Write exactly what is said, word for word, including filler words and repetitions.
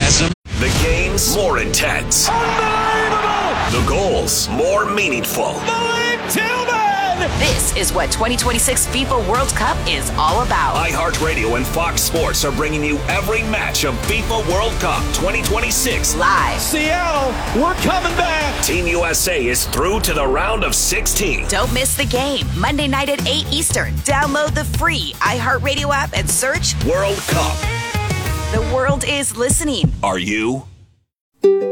enthusiasm. The games more intense. Unbelievable! The goals more meaningful. Malik Tillman! This is what twenty twenty-six FIFA World Cup is all about. iHeartRadio and Fox Sports are bringing you every match of FIFA World Cup twenty twenty-six Live. Seattle, we're coming back. Team U S A is through to the round of sixteen. Don't miss the game. Monday night at eight Eastern. Download the free iHeartRadio app and search World Cup. The World is Listening. Are you?